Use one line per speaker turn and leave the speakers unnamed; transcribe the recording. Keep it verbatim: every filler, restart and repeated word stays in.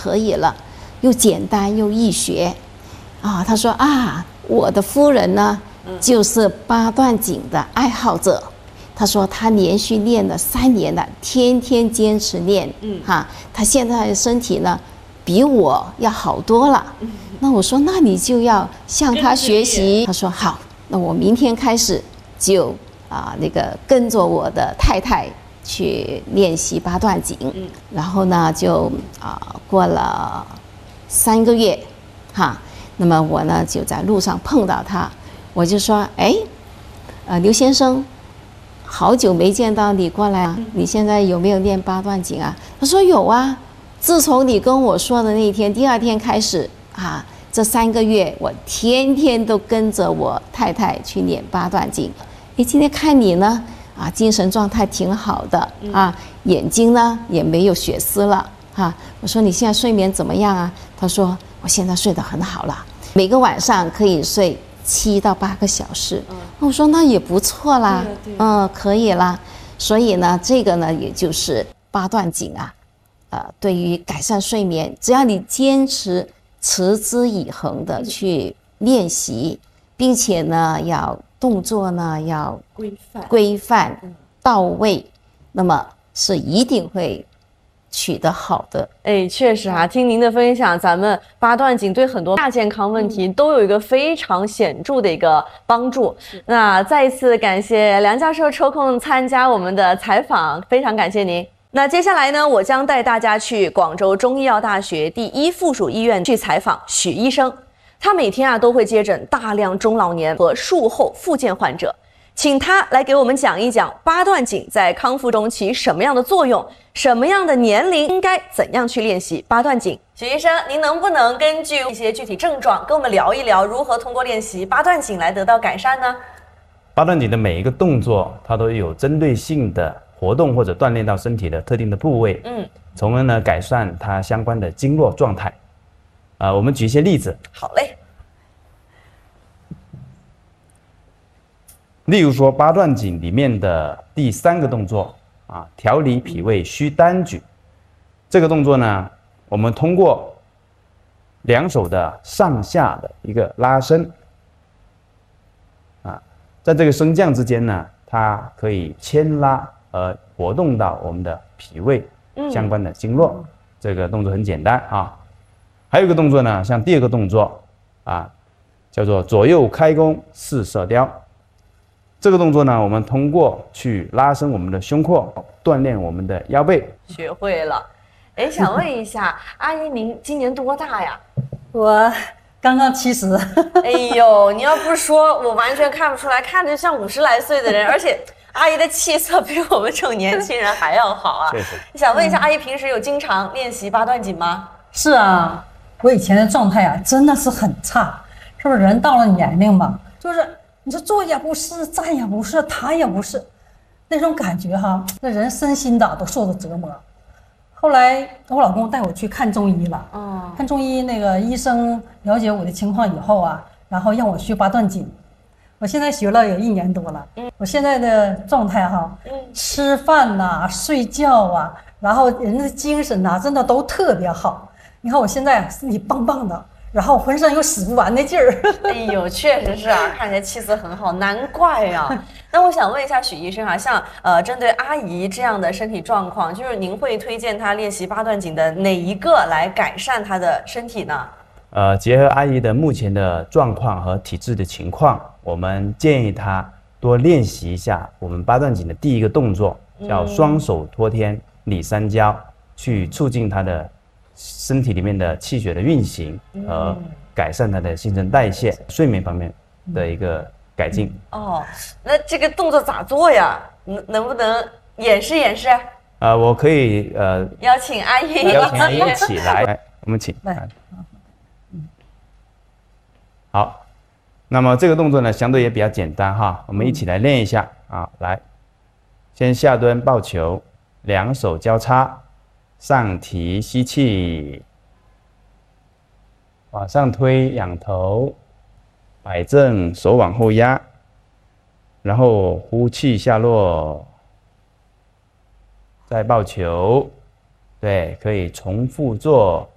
可以了，又简单又易学，啊，他说啊，我的夫人呢就是八段锦的爱好者，他说他连续练了三年了，天天坚持练，嗯，哈，他现在的身体呢比我要好多了。那我说，那你就要向他学习。他说好，那我明天开始就啊那个跟着我的太太去练习八段锦。嗯，然后呢就啊过了三个月，哈，那么我呢就在路上碰到他，我就说，哎，呃刘先生，好久没见到你过来啊，你现在有没有练八段锦啊？他说有啊，自从你跟我说的那一天，第二天开始啊，这三个月我天天都跟着我太太去练八段锦。诶，今天看你呢，啊，精神状态挺好的啊，眼睛呢也没有血丝了哈、啊。我说你现在睡眠怎么样啊？他说我现在睡得很好了，每个晚上可以睡七到八个小时。嗯，我说那也不错啦，嗯，可以啦。所以呢，这个呢，也就是八段锦啊，呃，对于改善睡眠，只要你坚持持之以恒的去练习，并且呢，要动作呢要
规范
规范到位，那么是一定会取得好的。
哎，确实啊，听您的分享，咱们八段锦对很多亚健康问题都有一个非常显著的一个帮助。那再一次感谢梁教授抽空参加我们的采访，非常感谢您。那接下来呢，我将带大家去广州中医药大学第一附属医院去采访许医生。他每天啊都会接诊大量中老年和术后复健患者，请他来给我们讲一讲八段锦在康复中起什么样的作用，什么样的年龄应该怎样去练习八段锦。许医生，您能不能根据一些具体症状跟我们聊一聊，如何通过练习八段锦来得到改善呢？
八段锦的每一个动作，它都有针对性的活动或者锻炼到身体的特定的部位，嗯，从而呢改善它相关的经络状态。啊、呃，我们举一些例子。
好嘞。
例如说八段锦里面的第三个动作啊，调理脾胃虚单举。这个动作呢，我们通过两手的上下的一个拉伸，啊，在这个升降之间呢，它可以牵拉而活动到我们的脾胃相关的经络。嗯、这个动作很简单啊。还有一个动作呢，像第二个动作啊，叫做左右开弓四射雕。这个动作呢，我们通过去拉伸我们的胸廓，锻炼我们的腰背。
学会了。哎，想问一下，阿姨您今年多大呀？
我刚刚七十。
哎呦，你要不说，我完全看不出来，看着像五十来岁的人，而且阿姨的气色比我们这种年轻人还要好啊。
谢谢。
想问一下，阿姨平时有经常练习八段锦吗？
是啊，我以前的状态啊，真的是很差。是不是人到了年龄嘛，就是你说坐也不是，站也不是，躺也不是，那种感觉哈，那人身心的都受到折磨。后来我老公带我去看中医了，哦，看中医那个医生了解我的情况以后啊，然后让我学八段锦。我现在学了有一年多了，嗯，我现在的状态哈，嗯，吃饭呐、睡觉啊，然后人的精神呐、真的都特别好。你看我现在身体棒棒的。然后浑身有使不完的劲儿。
哎呦，确实是啊，看起来气色很好，难怪啊。那我想问一下许医生啊，像呃针对阿姨这样的身体状况，就是您会推荐她练习八段锦的哪一个来改善她的身体呢？
呃，结合阿姨的目前的状况和体质的情况，我们建议她多练习一下我们八段锦的第一个动作，叫双手托天理三焦，去促进她的身体里面的气血的运行和改善它的新陈代谢、睡眠方面的一个改进。
哦，那这个动作咋做呀？能能不能演示演示？
呃，我可以呃
邀请阿姨，
邀请阿姨一起来，来我们请来。好，那么这个动作呢，相对也比较简单哈，我们一起来练一下啊。来，先下蹲抱球，两手交叉。上提吸气，往上推仰头，摆正手往后压，然后呼气下落，再抱球，对，可以重复做